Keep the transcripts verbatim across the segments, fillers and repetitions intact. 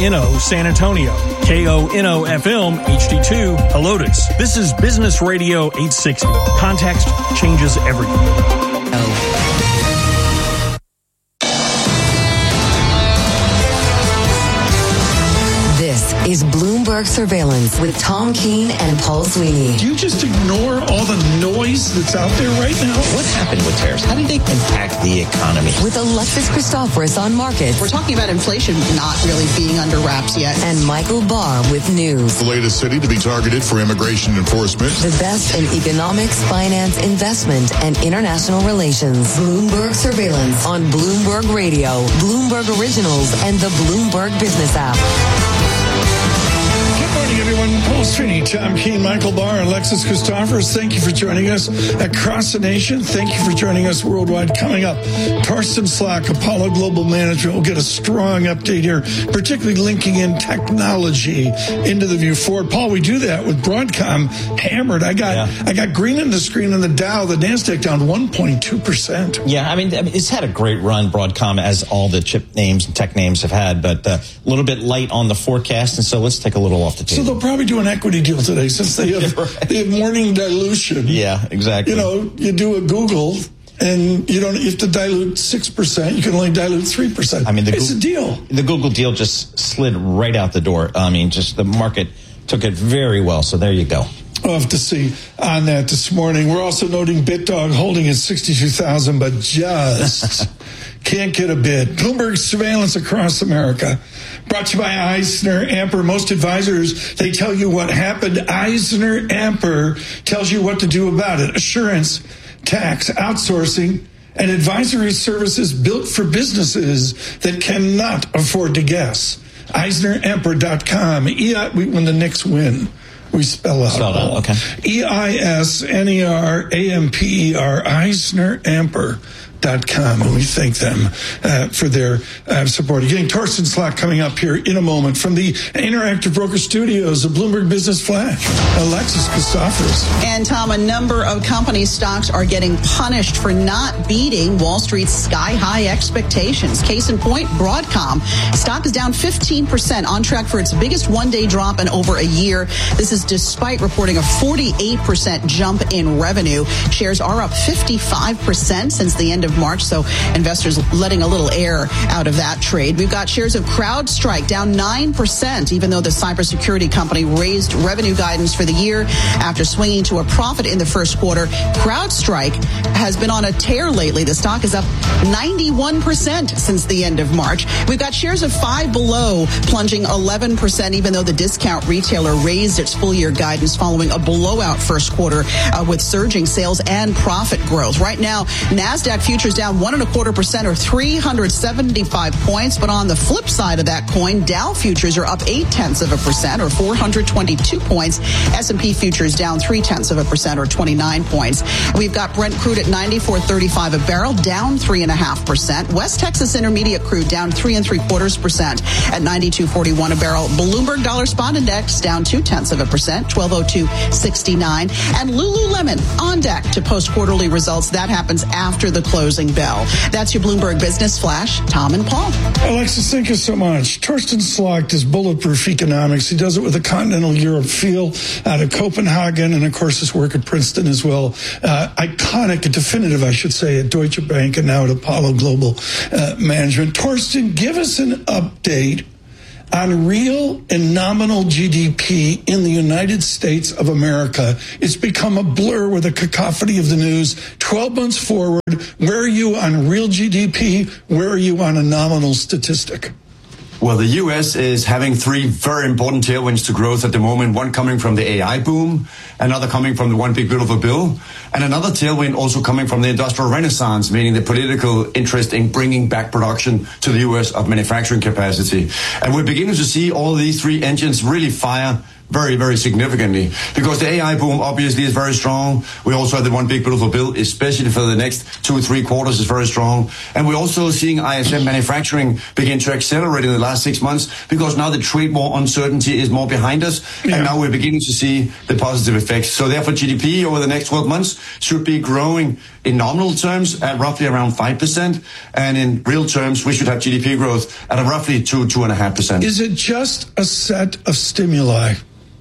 N O San Antonio, K O N O F M H D two Helotes. This is Business Radio eight sixty. Context changes everything. Oh. This is Bloomberg Surveillance with Tom Keene and Paul Sweeney. Do you just ignore all the noise that's out there right now? What happened with tariffs? How did they impact the economy? With Alexis Christoforous on markets. We're talking about inflation not really being under wraps yet. And Michael Barr with news. The latest city to be targeted for immigration enforcement. The best in economics, finance, investment, and international relations. Bloomberg Surveillance on Bloomberg Radio, Bloomberg Originals, and the Bloomberg Business app. Good morning, everyone. Paul Sweeney, Tom Keene, Michael Barr, Alexis Christoforous. Thank you for joining us across the nation. Thank you for joining us worldwide. Coming up, Torsten Slok, Apollo Global Management, will get a strong update here, particularly linking in technology into the view forward. Paul, we do that with Broadcom hammered. I got yeah. I got green in the screen on the Dow, the NASDAQ down one point two percent. Yeah, I mean, it's had a great run, Broadcom, as all the chip names and tech names have had, but uh, a little bit light on the forecast, and so let's take a little off the table. So they'll probably do an equity deal today since they have, right. they have morning dilution. Yeah, exactly. You know, you do a Google and you don't you have to dilute six percent. You can only dilute three percent. I mean, the it's Google, a deal. The Google deal just slid right out the door. I mean, just the market took it very well. So there you go. We'll have to see on that this morning. We're also noting BitDog holding at sixty-two thousand, but just can't get a bid. Bloomberg Surveillance across America. Brought to you by EisnerAmper. Most advisors, they tell you what happened. EisnerAmper tells you what to do about it. Assurance, tax, outsourcing, and advisory services built for businesses that cannot afford to guess. Eisner Amper dot com. When the Knicks win, we spell out. Spell out, okay. E I S N E R A M P E R, Eisner Amper dot com, and we thank them uh, for their uh, support. Again, Torsten Slok coming up here in a moment from the Interactive Broker Studios of Bloomberg Business Flash. Alexis Christoforous. And Tom, a number of company stocks are getting punished for not beating Wall Street's sky-high expectations. Case in point, Broadcom. Stock is down fifteen percent, on track for its biggest one-day drop in over a year. This is despite reporting a forty-eight percent jump in revenue. Shares are up fifty-five percent since the end of March, so investors letting a little air out of that trade. We've got shares of CrowdStrike down nine percent, even though the cybersecurity company raised revenue guidance for the year after swinging to a profit in the first quarter. CrowdStrike has been on a tear lately. The stock is up ninety-one percent since the end of March. We've got shares of Five Below plunging eleven percent, even though the discount retailer raised its full-year guidance following a blowout first quarter uh, with surging sales and profit growth. Right now, NASDAQ futures down one and a quarter percent, or three hundred seventy-five points. But on the flip side of that coin, Dow futures are up eight tenths of a percent, or four hundred twenty-two points. S and P futures down three tenths of a percent, or twenty-nine points. We've got Brent crude at ninety-four thirty-five a barrel, down three and a half percent. West Texas Intermediate crude down three and three quarters percent at ninety-two forty-one a barrel. Bloomberg Dollar Spot Index down two tenths of a percent, twelve oh two sixty-nine. And Lululemon on deck to post quarterly results. That happens after the closing bell. That's your Bloomberg Business Flash. Tom and Paul. Alexis, thank you so much. Torsten Slok does bulletproof economics. He does it with a continental Europe feel out of Copenhagen, and of course his work at Princeton as well. Uh, iconic, definitive, I should say, at Deutsche Bank and now at Apollo Global uh, Management. Torsten, give us an update on real and nominal G D P in the United States of America. It's become a blur with a cacophony of the news. twelve months forward, where are you on real G D P? Where are you on a nominal statistic? Well, the U S is having three very important tailwinds to growth at the moment. One coming from the A I boom, another coming from the One Big Beautiful Bill, and another tailwind also coming from the industrial renaissance, meaning the political interest in bringing back production to the U S of manufacturing capacity. And we're beginning to see all these three engines really fire very, very significantly, because the A I boom obviously is very strong. We also have the one big beautiful bill, especially for the next two, three quarters, is very strong. And we're also seeing I S M manufacturing begin to accelerate in the last six months because now the trade war uncertainty is more behind us. Yeah. And now we're beginning to see the positive effects. So therefore, G D P over the next twelve months should be growing in nominal terms at roughly around five percent. And in real terms, we should have G D P growth at a roughly two, two and a half percent. Is it just a set of stimuli?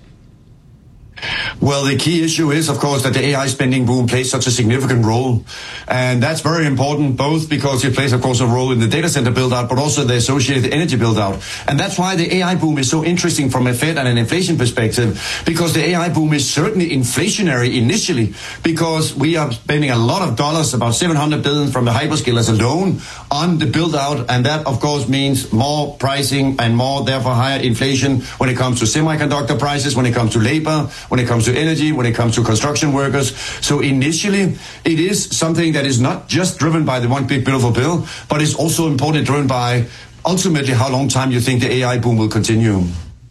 Well, the key issue is, of course, that the A I spending boom plays such a significant role. And that's very important, both because it plays, of course, a role in the data center build-out, but also the associated energy build-out. And that's why the A I boom is so interesting from a Fed and an inflation perspective, because the A I boom is certainly inflationary initially, because we are spending a lot of dollars, about seven hundred billion dollars from the hyperscalers alone on the build-out. And that, of course, means more pricing and more, therefore, higher inflation when it comes to semiconductor prices, when it comes to labor, when it comes to energy, when it comes to construction workers. So initially, it is something that is not just driven by the one big beautiful bill, but is also importantly driven by ultimately how long time you think the A I boom will continue.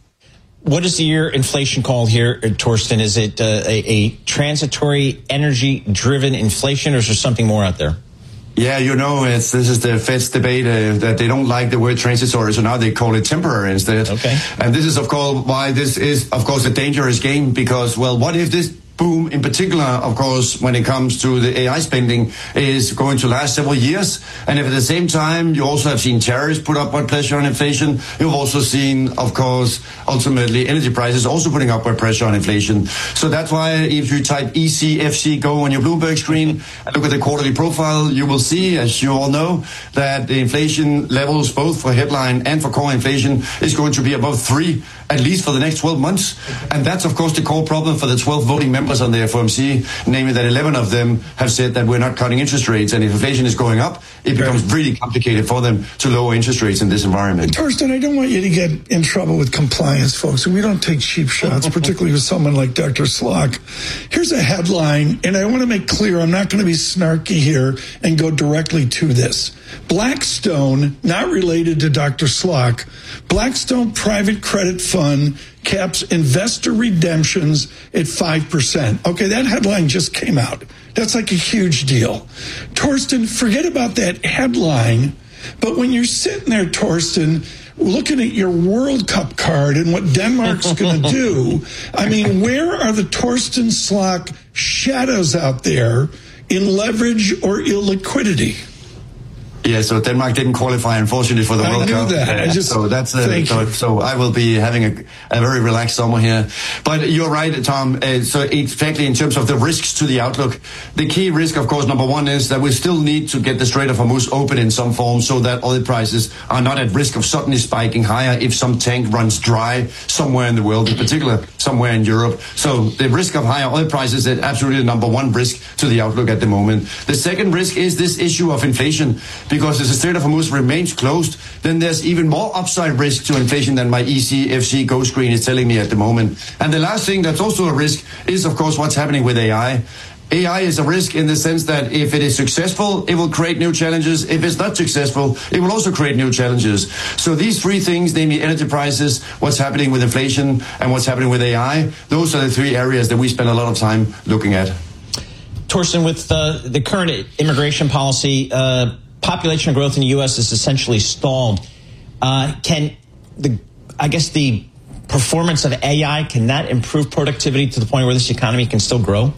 What is your inflation called here, Torsten? Is it uh, a, a transitory energy-driven inflation, or is there something more out there? Yeah, you know, it's, this is the Fed's debate uh, that they don't like the word transitory, so now they call it temporary instead. Okay. And this is, of course, why this is, of course, a dangerous game, because, well, what if this boom, in particular, of course, when it comes to the A I spending, is going to last several years. And if at the same time you also have seen tariffs put upward pressure on inflation, you've also seen, of course, ultimately energy prices also putting upward pressure on inflation. So that's why if you type E C F C Go on your Bloomberg screen and look at the quarterly profile, you will see, as you all know, that the inflation levels, both for headline and for core inflation, is going to be above three, at least for the next twelve months. And that's, of course, the core problem for the twelve voting members on the F O M C, namely that eleven of them have said that we're not cutting interest rates, and if inflation is going up, it becomes really complicated for them to lower interest rates in this environment. Torsten, I don't want you to get in trouble with compliance, folks, and we don't take cheap shots, particularly with someone like Doctor Slok. Here's a headline, and I want to make clear I'm not going to be snarky here and go directly to this. Blackstone, not related to Doctor Slok, Blackstone Private Credit Fund caps investor redemptions at five percent. Okay, that headline just came out. That's like a huge deal. Torsten, forget about that headline, but when you're sitting there, Torsten, looking at your World Cup card and what Denmark's going to do, I mean, where are the Torsten Slok shadows out there in leverage or illiquidity? Yeah, so Denmark didn't qualify, unfortunately, for the I World knew Cup. That. I just, so that's uh, so, so I will be having a, a very relaxed summer here. But you're right, Tom. Uh, so exactly in terms of the risks to the outlook, the key risk, of course, number one is that we still need to get the Strait of Hormuz open in some form so that oil prices are not at risk of suddenly spiking higher if some tank runs dry somewhere in the world, in particular somewhere in Europe. So the risk of higher oil prices is absolutely the number one risk to the outlook at the moment. The second risk is this issue of inflation. Because if the Strait of Hormuz remains closed, then there's even more upside risk to inflation than my E C F C Go screen is telling me at the moment. And the last thing that's also a risk is, of course, what's happening with A I. A I is a risk in the sense that if it is successful, it will create new challenges. If it's not successful, it will also create new challenges. So these three things, namely energy prices, what's happening with inflation, and what's happening with A I, those are the three areas that we spend a lot of time looking at. Torsten, with uh, the current immigration policy, uh, population growth in the U S is essentially stalled. Uh, can the, I guess the performance of A I, can that improve productivity to the point where this economy can still grow?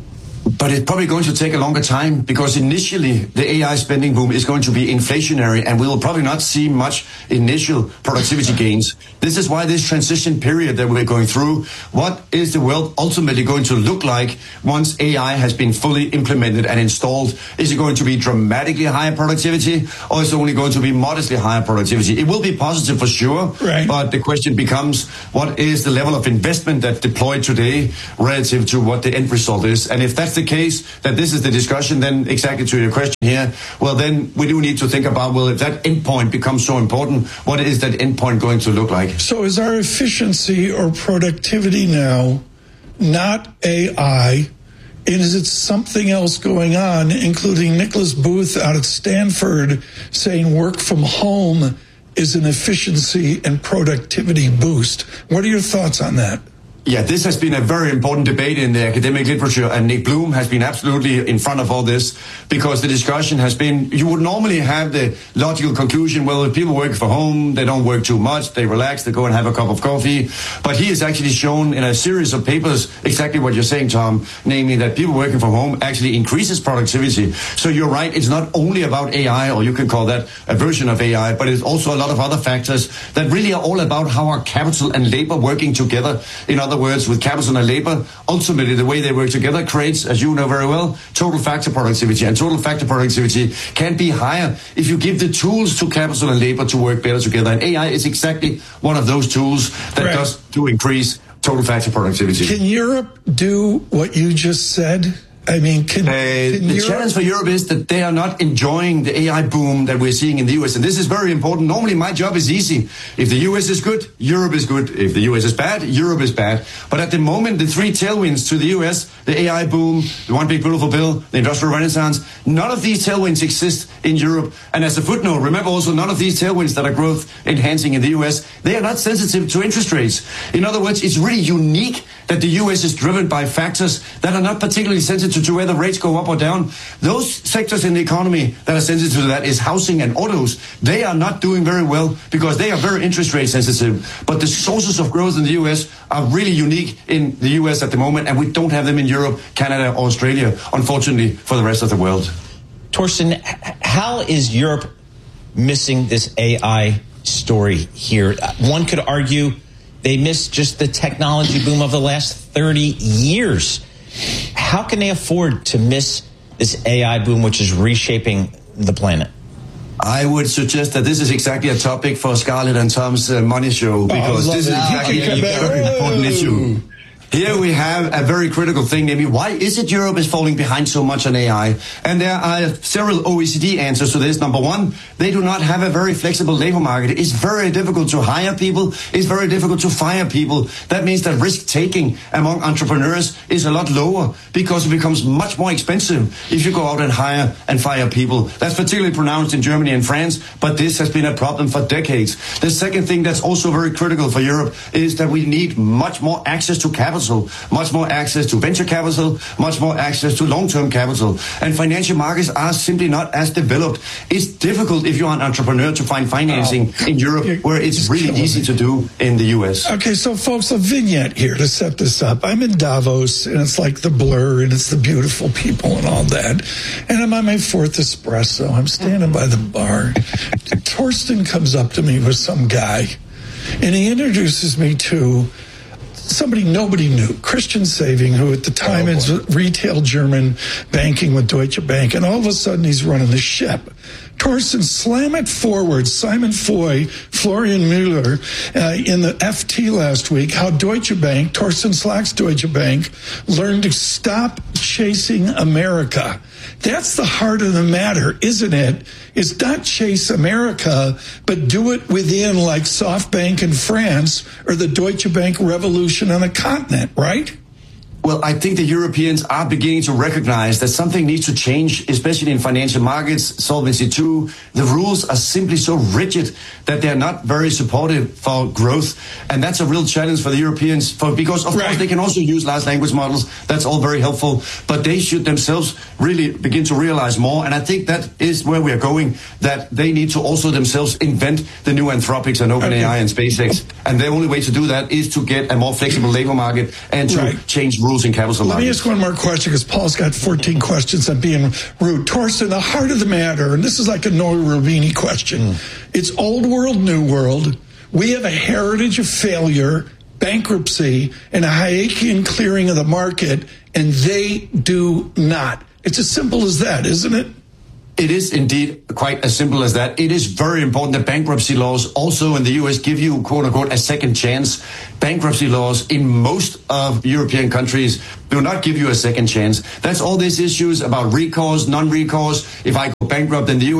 But it's probably going to take a longer time because initially the A I spending boom is going to be inflationary and we will probably not see much initial productivity gains. This is why this transition period that we're going through, what is the world ultimately going to look like once A I has been fully implemented and installed? Is it going to be dramatically higher productivity or is it only going to be modestly higher productivity? It will be positive for sure, right. But the question becomes, what is the level of investment that's deployed today relative to what the end result is? And if that's the case, that this is the discussion, then exactly to your question here, well, then we do need to think about, well, if that endpoint becomes so important, what is that endpoint going to look like? So is our efficiency or productivity now not A I, and is it something else going on, including Nicholas Booth out at Stanford saying work from home is an efficiency and productivity boost? What are your thoughts on that? Yeah, this has been a very important debate in the academic literature, and Nick Bloom has been absolutely in front of all this, because the discussion has been, you would normally have the logical conclusion, well, if people work from home, they don't work too much, they relax, they go and have a cup of coffee. But he has actually shown in a series of papers exactly what you're saying, Tom, namely that people working from home actually increases productivity. So you're right, it's not only about A I, or you can call that a version of A I, but it's also a lot of other factors that really are all about how our capital and labor working together. In other words, with capital and labor, ultimately the way they work together creates, as you know very well, total factor productivity. And total factor productivity can be higher if you give the tools to capital and labor to work better together. And A I is exactly one of those tools that right. does to increase total factor productivity. Can Europe do what you just said? I mean, can, uh, can the Europe... challenge for Europe is that they are not enjoying the A I boom that we're seeing in the U S. And this is very important. Normally, my job is easy. If the U S is good, Europe is good. If the U S is bad, Europe is bad. But at the moment, the three tailwinds to the U S, the A I boom, the One Big Beautiful Bill, the Industrial Renaissance, none of these tailwinds exist in Europe. And as a footnote, remember also none of these tailwinds that are growth enhancing in the U S, they are not sensitive to interest rates. In other words, it's really unique that the U S is driven by factors that are not particularly sensitive to whether rates go up or down. Those sectors in the economy that are sensitive to that is housing and autos. They are not doing very well because they are very interest rate sensitive. But the sources of growth in the U S are really unique in the U S at the moment, and we don't have them in Europe, Canada, or Australia, unfortunately, for the rest of the world. Torsten, how is Europe missing this A I story here? One could argue they missed just the technology boom of the last thirty years. How can they afford to miss this A I boom, which is reshaping the planet? I would suggest that this is exactly a topic for Scarlett and Tom's uh, Money Show, because oh, this is exactly a very important issue. Here we have a very critical thing, namely, why is it Europe is falling behind so much on A I? And there are several O E C D answers to this. Number one, they do not have a very flexible labor market. It's very difficult to hire people. It's very difficult to fire people. That means that risk-taking among entrepreneurs is a lot lower because it becomes much more expensive if you go out and hire and fire people. That's particularly pronounced in Germany and France, but this has been a problem for decades. The second thing that's also very critical for Europe is that we need much more access to capital. Much more access to venture capital, much more access to long-term capital. And financial markets are simply not as developed. It's difficult if you're an entrepreneur to find financing oh, in Europe, where it's really easy me. to do in the U S. Okay, so folks, a vignette here to set this up. I'm in Davos, and it's like the blur, and it's the beautiful people and all that. And I'm on my fourth espresso. I'm standing by the bar. Torsten comes up to me with some guy, and he introduces me to somebody nobody knew, Christian Saving, who at the time oh, is retail German banking with Deutsche Bank, and all of a sudden he's running the ship. Torsten, slam it forward. Simon Foy, Florian Müller, uh, in the F T last week, how Deutsche Bank, Torsten Slack's Deutsche Bank, learned to stop chasing America. That's the heart of the matter, isn't it? Is not chase America, but do it within, like SoftBank in France or the Deutsche Bank revolution on the continent, right? Well, I think the Europeans are beginning to recognize that something needs to change, especially in financial markets, Solvency two. The rules are simply so rigid that they're not very supportive for growth. And that's a real challenge for the Europeans, for, because, of right. course, they can also use large language models. That's all very helpful. But they should themselves really begin to realize more. And I think that is where we are going, that they need to also themselves invent the new Anthropics and OpenAI okay. and SpaceX. And the only way to do that is to get a more flexible labor market and to right. change rules in capital Let markets. me ask one more question, because Paul's got fourteen questions on being rude. Torsten, the heart of the matter, and this is like a Noah Rubini question. Mm. It's old world, new world. We have a heritage of failure, bankruptcy, and a Hayekian clearing of the market, and they do not. It's as simple as that, isn't it? It is indeed quite as simple as that. It is very important that bankruptcy laws also in the U S give you, quote unquote, a second chance. Bankruptcy laws in most of European countries do not give you a second chance. That's all these issues about recourse, non-recourse. If I go bankrupt in the U S,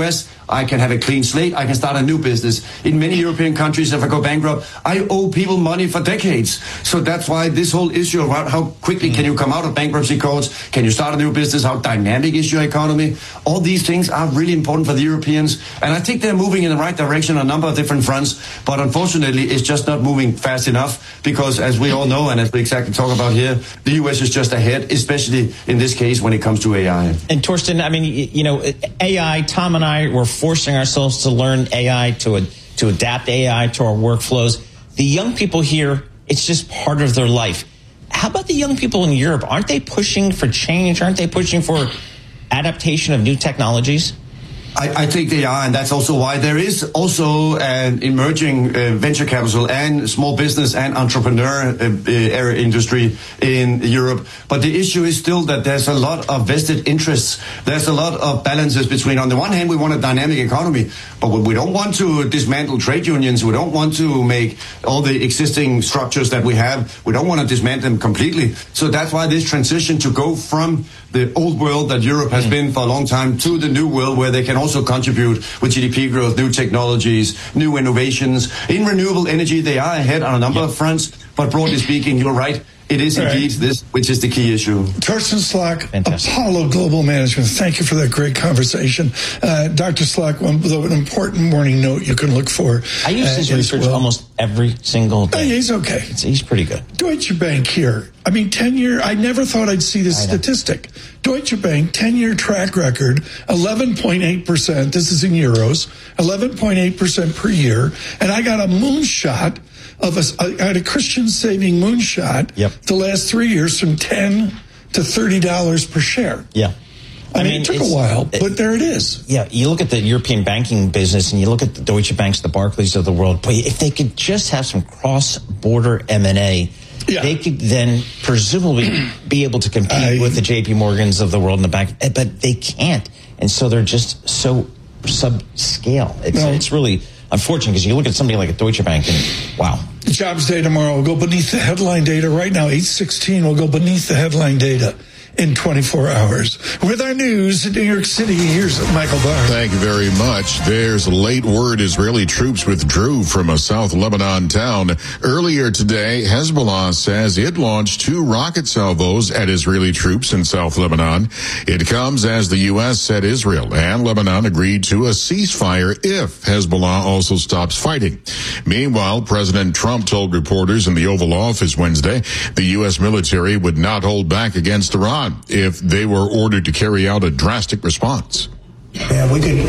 I can have a clean slate. I can start a new business. In many European countries, if I go bankrupt, I owe people money for decades. So that's why this whole issue about how quickly can you come out of bankruptcy courts, can you start a new business, how dynamic is your economy, all these things are really important for the Europeans. And I think they're moving in the right direction on a number of different fronts. But unfortunately, it's just not moving fast enough because, as we all know, and as we exactly talk about here, the U S is just ahead, especially in this case when it comes to A I. And Torsten, I mean, you know, A I, Tom and I were forcing ourselves to learn A I, to, to adapt A I to our workflows. The young people here, it's just part of their life. How about the young people in Europe? Aren't they pushing for change? Aren't they pushing for adaptation of new technologies? I, I think they are, and that's also why there is also an emerging uh, venture capital and small business and entrepreneur uh, area industry in Europe. But the issue is still that there's a lot of vested interests. There's a lot of balances between, on the one hand, we want a dynamic economy, but we don't want to dismantle trade unions. We don't want to make all the existing structures that we have. We don't want to dismantle them completely. So that's why this transition to go from the old world that Europe has been for a long time to the new world where they can also contribute with G D P growth, new technologies, new innovations. In renewable energy, they are ahead on a number yep. of fronts, but broadly speaking, you're right. It is All indeed right. this, which is the key issue. Torsten Slok, Apollo Global Management. Thank you for that great conversation. Uh, Doctor Slok, one, an important morning note you can look for. I use uh, his research well. almost every single day. Uh, he's okay. It's, he's pretty good. Deutsche Bank here. I mean, ten-year, I never thought I'd see this statistic. Deutsche Bank, ten-year track record, eleven point eight percent. This is in euros, eleven point eight percent per year. And I got a moonshot of a, I had a Christian saving moonshot yep. the last three years from ten to thirty dollars per share. Yeah. I, I mean, mean, it took a while, but it, there it is. Yeah, you look at the European banking business and you look at the Deutsche Banks, the Barclays of the world. Boy, if they could just have some cross-border M and A, yeah. they could then presumably be able to compete I, with the J P Morgans of the world in the bank, but they can't. And so they're just so subscale. It's, no. it's really unfortunate because you look at somebody like a Deutsche Bank and wow. Jobs day tomorrow will go beneath the headline data. Right now, eight sixteen will go beneath the headline data in twenty-four hours. With our news in New York City, here's Michael Barr. Thank you very much. There's late word Israeli troops withdrew from a South Lebanon town. Earlier today, Hezbollah says it launched two rocket salvos at Israeli troops in South Lebanon. It comes as the U S said Israel and Lebanon agreed to a ceasefire if Hezbollah also stops fighting. Meanwhile, President Trump told reporters in the Oval Office Wednesday the U S military would not hold back against Iran if they were ordered to carry out a drastic response. Yeah, we could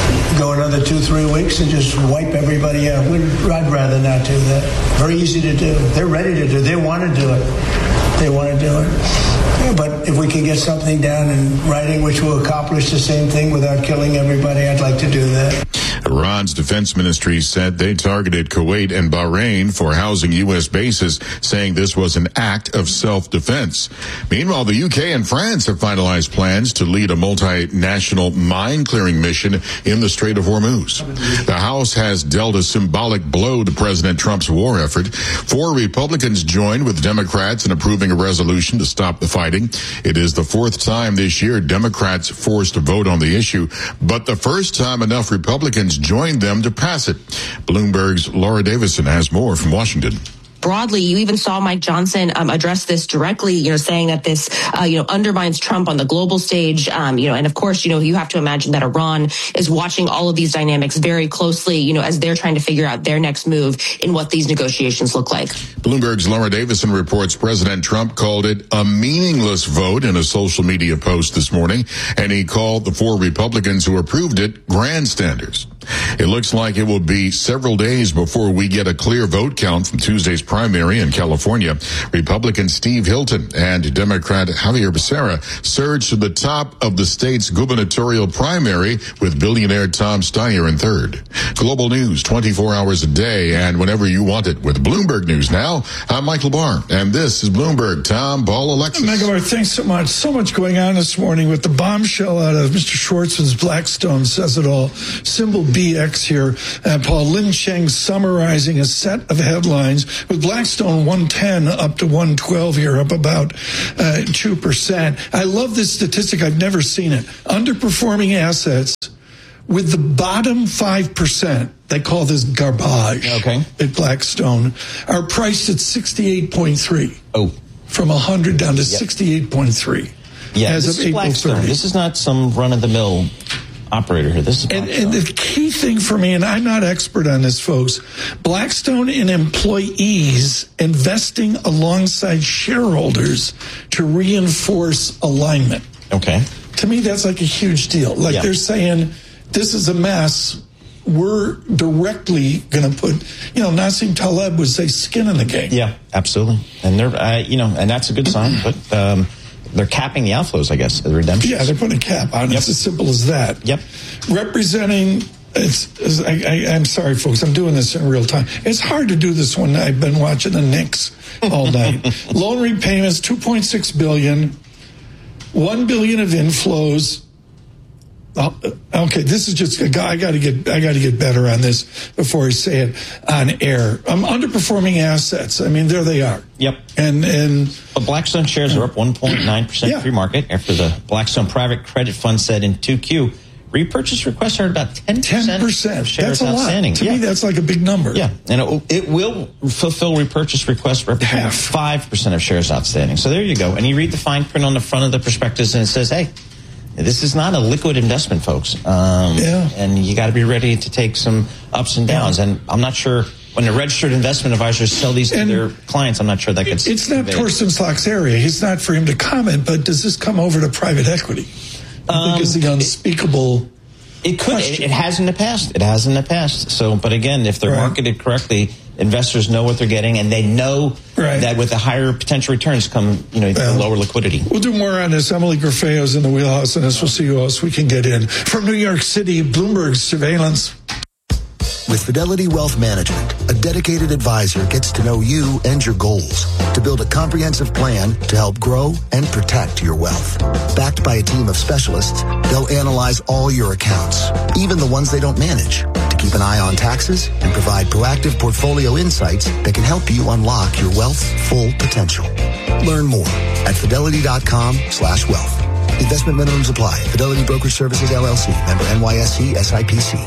go another two, three weeks and just wipe everybody out. We'd, I'd rather not do that. Very easy to do. They're ready to do it. They want to do it. They want to do it. Yeah, but if we can get something down in writing which will accomplish the same thing without killing everybody, I'd like to do that. Iran's defense ministry said they targeted Kuwait and Bahrain for housing U S bases, saying this was an act of self-defense. Meanwhile, the U K and France have finalized plans to lead a multinational mine-clearing mission in the Strait of Hormuz. The House has dealt a symbolic blow to President Trump's war effort. Four Republicans joined with Democrats in approving a resolution to stop the fighting. It is the fourth time this year Democrats forced a vote on the issue, but the first time enough Republicans joined them to pass it. Bloomberg's Laura Davison has more from Washington. Broadly, you even saw Mike Johnson um, address this directly, you know, saying that this, uh, you know, undermines Trump on the global stage. Um, you know, and of course, you know, you have to imagine that Iran is watching all of these dynamics very closely, you know, as they're trying to figure out their next move in what these negotiations look like. Bloomberg's Laura Davison reports President Trump called it a meaningless vote in a social media post this morning, and he called the four Republicans who approved it grandstanders. It looks like it will be several days before we get a clear vote count from Tuesday's primary in California. Republican Steve Hilton and Democrat Javier Becerra surged to the top of the state's gubernatorial primary with billionaire Tom Steyer in third. Global news twenty-four hours a day and whenever you want it with Bloomberg News Now. I'm Michael Barr, and this is Bloomberg. Tom, Paul, Alexis. Michael Barr, thanks so much. So much going on this morning with the bombshell out of Mister Schwartzman's Blackstone says it all. Symbol B X here. Uh, Paul Lin Cheng summarizing a set of headlines with Blackstone one ten up to one twelve here, up about uh, two percent. I love this statistic. I've never seen it. Underperforming assets with the bottom five percent, they call this garbage okay. at Blackstone, are priced at sixty-eight point three. Oh. From one hundred down to yep. sixty-eight point three. Yeah, as this of is April Blackstone. thirtieth. This is not some run-of-the-mill operator here. This is and, and the key thing for me, and I'm not expert on this, folks, Blackstone and employees investing alongside shareholders to reinforce alignment. Okay. To me, that's like a huge deal. Like yeah. they're saying, this is a mess. We're directly going to put, you know, Nassim Taleb would say skin in the game. Yeah, absolutely. And they're, uh, you know, and that's a good sign. But um, they're capping the outflows, I guess, the redemptions. Yeah, they're putting a cap on it. Yep. It's as simple as that. Yep. Representing, it's, it's I, I, I'm sorry, folks, I'm doing this in real time. It's hard to do this when I've been watching the Knicks all night. Loan repayments, two point six billion dollars, one billion dollars of inflows. Oh, okay, this is just I got to get I got to get better on this before I say it on air. Um, underperforming assets. I mean, there they are. Yep. And and well, Blackstone shares are up one point nine percent yeah. pre-market after the Blackstone Private Credit Fund said in two Q repurchase requests are about ten percent. Ten percent. Of shares that's a outstanding. lot. To yeah. me, that's like a big number. Yeah, and it, it will fulfill repurchase requests representing five percent of shares outstanding. So there you go. And you read the fine print on the front of the prospectus, and it says, "Hey, this is not a liquid investment, folks. Um, yeah. And you got to be ready to take some ups and downs. Yeah. And I'm not sure when the registered investment advisors sell these to and their clients, I'm not sure that gets. It's not Torsten Slok's area. It's not for him to comment. But does this come over to private equity? I um, think it's the unspeakable. It, it could. It, it has in the past. It has in the past. So, but again, if they're right. marketed correctly, investors know what they're getting, and they know right. that with the higher potential returns come, you know, well, lower liquidity. We'll do more on this. Emily Grafeo's in the wheelhouse, and this we'll see who else we can get in. From New York City, Bloomberg Surveillance. With Fidelity Wealth Management, a dedicated advisor gets to know you and your goals to build a comprehensive plan to help grow and protect your wealth. Backed by a team of specialists, they'll analyze all your accounts, even the ones they don't manage, to keep an eye on taxes and provide proactive portfolio insights that can help you unlock your wealth's full potential. Learn more at fidelity.com slash wealth. Investment minimums apply. Fidelity Brokerage Services, L L C. Member N Y S E, S I P C.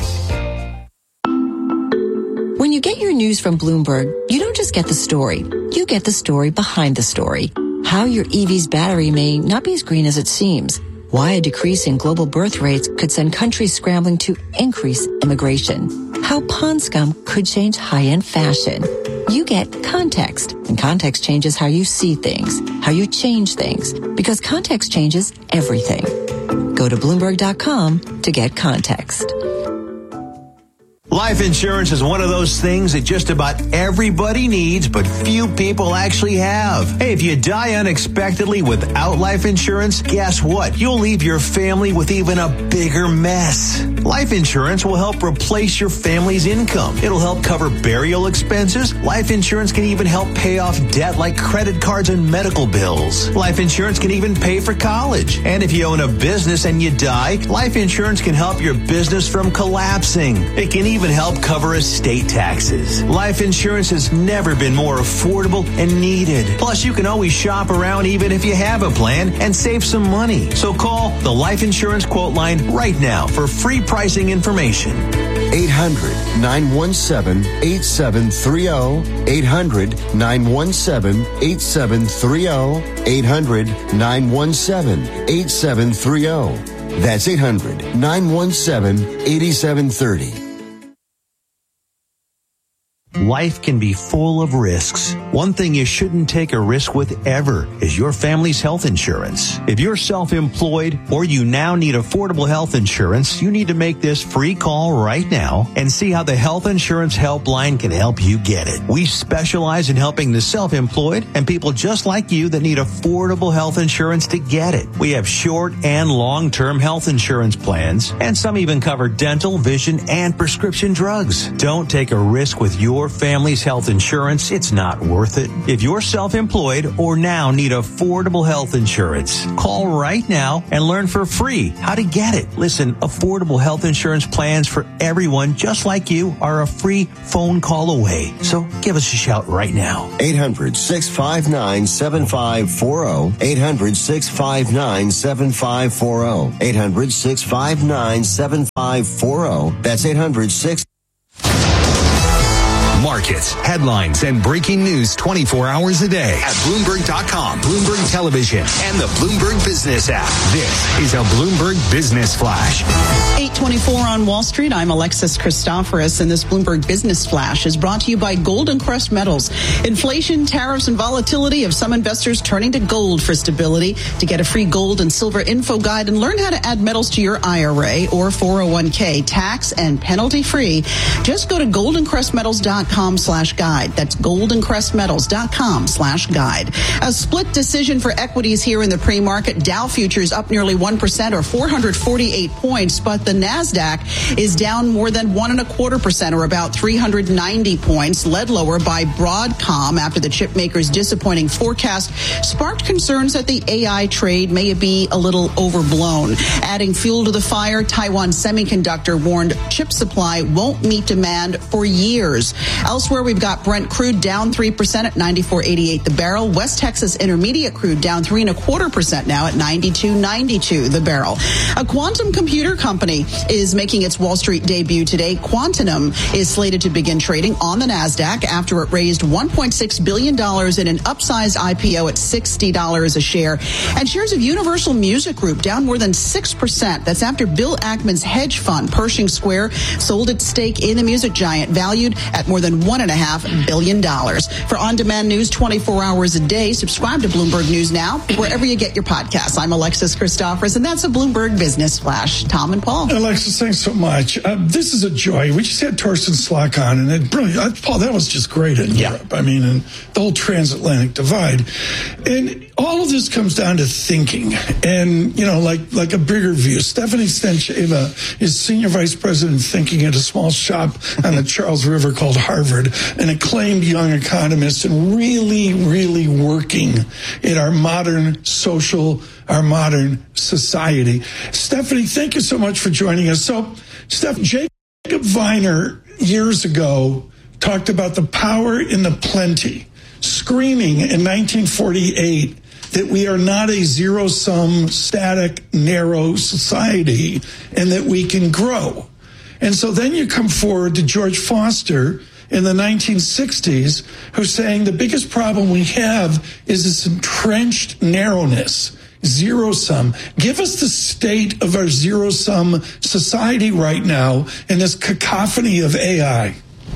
When you get your news from Bloomberg, you don't just get the story. You get the story behind the story. How your E V's battery may not be as green as it seems. Why a decrease in global birth rates could send countries scrambling to increase immigration. How pond scum could change high-end fashion. You get context, and context changes how you see things, how you change things, because context changes everything. Go to Bloomberg dot com to get context. Life insurance is one of those things that just about everybody needs, but few people actually have. Hey, if you die unexpectedly without life insurance, guess what? You'll leave your family with even a bigger mess. Life insurance will help replace your family's income. It'll help cover burial expenses. Life insurance can even help pay off debt like credit cards and medical bills. Life insurance can even pay for college. And if you own a business and you die, life insurance can help your business from collapsing. It can even even help cover estate taxes. Life insurance has never been more affordable and needed. Plus, you can always shop around even if you have a plan and save some money. So call the Life Insurance Quote Line right now for free pricing information. eight hundred, nine one seven, eight seven three zero. eight hundred, nine one seven, eight seven three zero. eight hundred, nine one seven, eight seven three zero. That's eight hundred, nine one seven, eight seven three zero. Life can be full of risks. One thing you shouldn't take a risk with ever is your family's health insurance. If you're self-employed or you now need affordable health insurance, you need to make this free call right now and see how the Health Insurance Helpline can help you get it. We specialize in helping the self-employed and people just like you that need affordable health insurance to get it. We have short and long-term health insurance plans, and some even cover dental, vision, and prescription drugs. Don't take a risk with your family's health insurance, it's not worth it. If you're self-employed or now need affordable health insurance, call right now and learn for free how to get it. Listen, affordable health insurance plans for everyone just like you are a free phone call away. So give us a shout right now. eight hundred, six five nine, seven five four zero. eight hundred, six five nine, seven five four zero. eight hundred, six five nine, seven five four zero. That's eight hundred, six Markets, headlines, and breaking news twenty-four hours a day at Bloomberg dot com, Bloomberg Television, and the Bloomberg Business app. This is a Bloomberg Business Flash. eight twenty-four on Wall Street. I'm Alexis Christoforous, and this Bloomberg Business Flash is brought to you by Golden Crest Metals. Inflation, tariffs, and volatility have some investors turning to gold for stability. To get a free gold and silver info guide and learn how to add metals to your I R A or four oh one k tax and penalty free, just go to golden crest metals dot com slash guide. That's golden crest metals dot com slash guide. A split decision for equities here in the pre-market. Dow futures up nearly one percent or four hundred forty-eight points, but the NASDAQ is down more than one and a quarter percent or about three hundred ninety points, led lower by Broadcom after the chip maker's disappointing forecast sparked concerns that the A I trade may be a little overblown. Adding fuel to the fire, Taiwan Semiconductor warned chip supply won't meet demand for years. Elsewhere, we've got Brent crude down three percent at ninety-four eighty-eight the barrel. West Texas Intermediate crude down three and a quarter percent now at ninety-two ninety-two the barrel. A quantum computer company is making its Wall Street debut today. Quantenum is slated to begin trading on the NASDAQ after it raised one point six billion dollars in an upsized I P O at sixty dollars a share. And shares of Universal Music Group down more than six percent. That's after Bill Ackman's hedge fund, Pershing Square, sold its stake in the music giant, valued at more than one and a half billion dollars. For on-demand news twenty-four hours a day, subscribe to Bloomberg News Now, wherever you get your podcasts. I'm Alexis Christoforous, and that's a Bloomberg Business Flash. Tom and Paul. Alexis, thanks so much. Uh, this is a joy. We just had Torsten Slok on, and it brilliant. Uh, Paul, that was just great in yeah. Europe. I mean, and the whole transatlantic divide. And all of this comes down to thinking and, you know, like like a bigger view. Stephanie Stancheva is senior vice president of thinking at a small shop on the Charles River called Harvard, an acclaimed young economist and really, really working in our modern social, our modern society. Stephanie, thank you so much for joining us. So, Steph, Jacob Viner years ago talked about the power in the plenty, screaming in nineteen forty-eight that we are not a zero-sum, static, narrow society and that we can grow. And so then you come forward to George Foster in the nineteen sixties, who's saying the biggest problem we have is this entrenched narrowness, zero-sum. Give us the state of our zero-sum society right now in this cacophony of A I.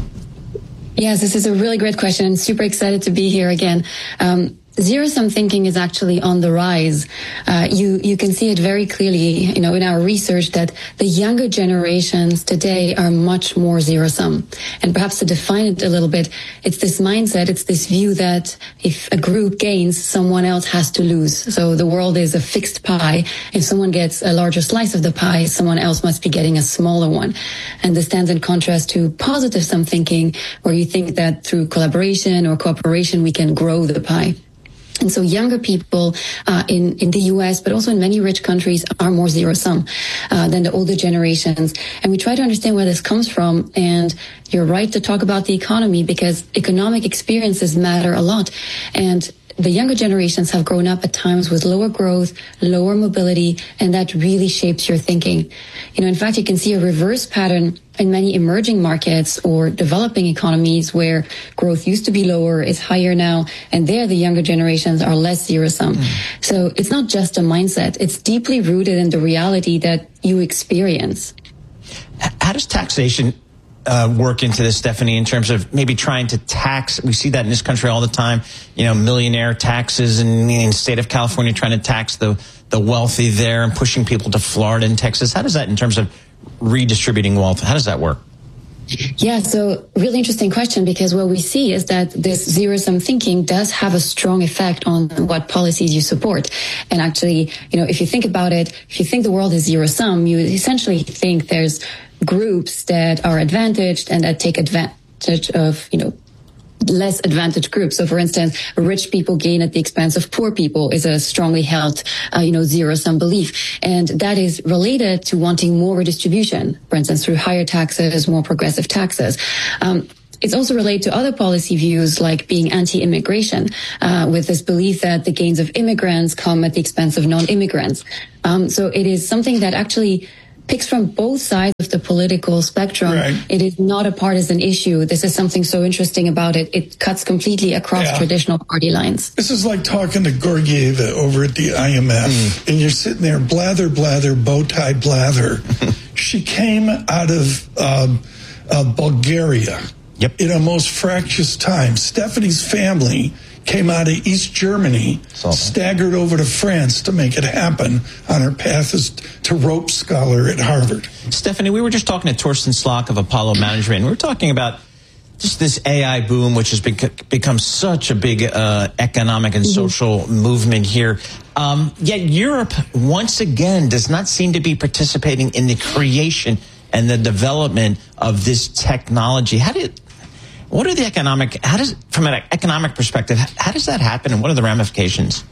Yes, this is a really great question. I'm super excited to be here again. Um, Zero-sum thinking is actually on the rise. Uh, you, you can see it very clearly, you know, in our research that the younger generations today are much more zero-sum. And perhaps to define it a little bit, it's this mindset, it's this view that if a group gains, someone else has to lose. So the world is a fixed pie. If someone gets a larger slice of the pie, someone else must be getting a smaller one. And this stands in contrast to positive-sum thinking, where you think that through collaboration or cooperation, we can grow the pie. And so younger people uh, in, in the U S, but also in many rich countries, are more zero-sum uh, than the older generations. And we try to understand where this comes from. And you're right to talk about the economy, because economic experiences matter a lot. And the younger generations have grown up at times with lower growth, lower mobility, and that really shapes your thinking. You know, in fact, you can see a reverse pattern in many emerging markets or developing economies where growth used to be lower, is higher now, and there the younger generations are less zero-sum. Mm. So it's not just a mindset. It's deeply rooted in the reality that you experience. How does taxation Uh, work into this, Stephanie, in terms of maybe trying to tax? We see that in this country all the time, you know, millionaire taxes, and in the state of California trying to tax the, the wealthy there and pushing people to Florida and Texas. How does that, in terms of redistributing wealth, how does that work? Yeah, so really interesting question, because what we see is that this zero-sum thinking does have a strong effect on what policies you support. And actually, you know, if you think about it, if you think the world is zero-sum, you essentially think there's groups that are advantaged and that take advantage advantage of, you know, less advantaged groups. So, for instance, rich people gain at the expense of poor people is a strongly held, uh, you know, zero-sum belief. And that is related to wanting more redistribution, for instance, through higher taxes, more progressive taxes. Um, It's also related to other policy views like being anti-immigration, uh, with this belief that the gains of immigrants come at the expense of non-immigrants. Um, so it is something that actually picks from both sides of the political spectrum. Right. It is not a partisan issue. This is something so interesting about it. It cuts completely across yeah. traditional party lines. This is like talking to Georgieva over at the I M F, mm. and you're sitting there, blather, blather, bow-tie blather. She came out of um, uh, Bulgaria yep. in a most fractious time. Stephanie's family came out of East Germany, staggered over to France to make it happen on her path as to rope scholar at Harvard. Stephanie, we were just talking to Torsten Slok of Apollo Management, and we were talking about just this A I boom, which has bec- become such a big uh, economic and mm-hmm. social movement here. Um, yet Europe, once again, does not seem to be participating in the creation and the development of this technology. How did What are the economic, how does, from an economic perspective, how does that happen and what are the ramifications?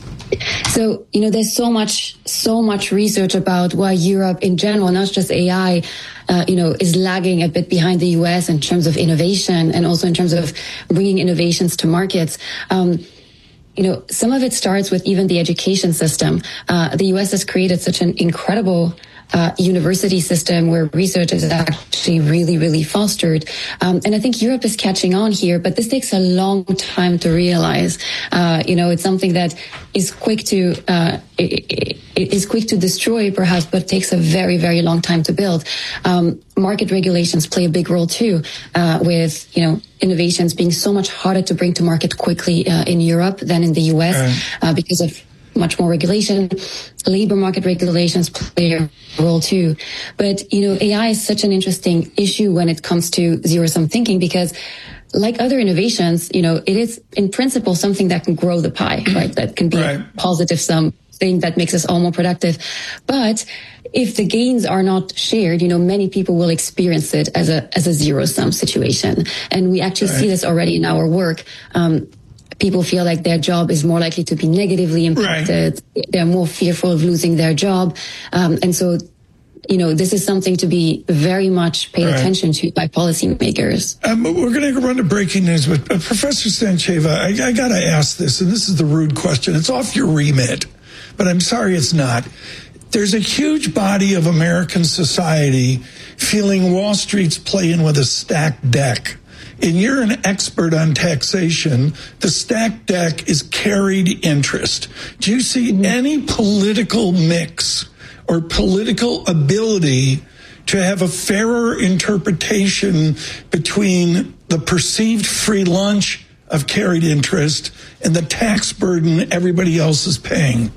So, you know, there's so much, so much research about why Europe in general, not just A I, uh, you know, is lagging a bit behind the U S in terms of innovation and also in terms of bringing innovations to markets. Um, You know, some of it starts with even the education system. Uh, the U S has created such an incredible uh, university system where research is actually really, really fostered. Um, and I think Europe is catching on here, but this takes a long time to realize. Uh, you know, it's something that is quick to, uh, it, it is quick to destroy perhaps, but takes a very, very long time to build. Um, market regulations play a big role too, uh, with, you know, innovations being so much harder to bring to market quickly uh, in Europe than in the U S uh, because of much more regulation. Labor market regulations play a role too. But, you know, A I is such an interesting issue when it comes to zero-sum thinking because like other innovations, you know, it is in principle something that can grow the pie, right? That can be right. a positive sum thing that makes us all more productive. But if the gains are not shared, you know, many people will experience it as a as a zero-sum situation. And we actually right. see this already in our work. Um, people feel like their job is more likely to be negatively impacted. Right. They're more fearful of losing their job. Um, and so, you know, this is something to be very much paid right. attention to by policymakers. Um, we're going to run to breaking news, but uh, Professor Stantcheva, I, I got to ask this, and this is the rude question. It's off your remit, but I'm sorry it's not. There's a huge body of American society feeling Wall Street's playing with a stacked deck. And you're an expert on taxation. The stacked deck is carried interest. Do you see any political mix or political ability to have a fairer interpretation between the perceived free lunch of carried interest and the tax burden everybody else is paying?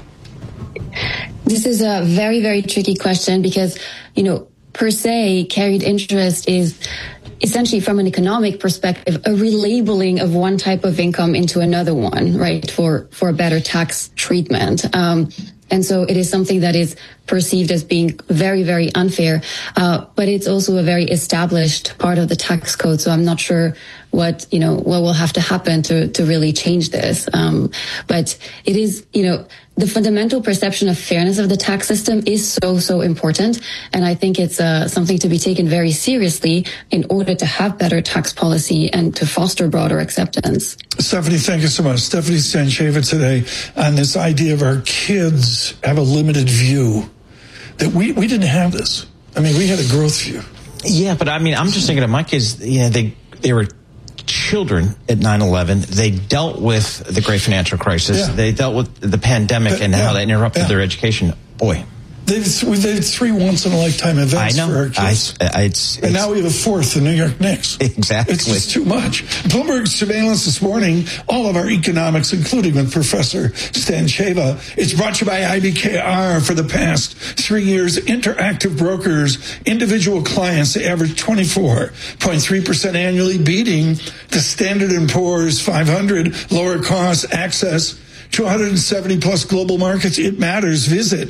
This is a very, very tricky question because, you know, per se, carried interest is essentially from an economic perspective, a relabeling of one type of income into another one, right, for, for a better tax treatment. Um, and so it is something that is perceived as being very, very unfair. Uh, but it's also a very established part of the tax code. So I'm not sure what, you know, what will have to happen to, to really change this. Um, but it is, you know, the fundamental perception of fairness of the tax system is so, so important. And I think it's uh, something to be taken very seriously in order to have better tax policy and to foster broader acceptance. Stephanie, thank you so much. Stephanie Stantcheva today on this idea of our kids have a limited view. That we, we didn't have this. I mean, we had a growth view. Yeah, but I mean, I'm just thinking of my kids, you know, they, they were children at nine eleven. They dealt with the great financial crisis. Yeah. They dealt with the pandemic but, and yeah, how that interrupted yeah. their education. Boy. They've, we've had three once-in-a-lifetime events I know. for our kids. I, I, it's, and it's, now we have a fourth, the New York Knicks. Exactly. It's just too much. Bloomberg Surveillance this morning, all of our economics, including with Professor Stantcheva. It's brought to you by I B K R. For the past three years, Interactive Brokers, individual clients, they average twenty-four point three percent annually, beating the Standard and Poor's five hundred, lower cost access to one hundred seventy plus global markets. It matters. Visit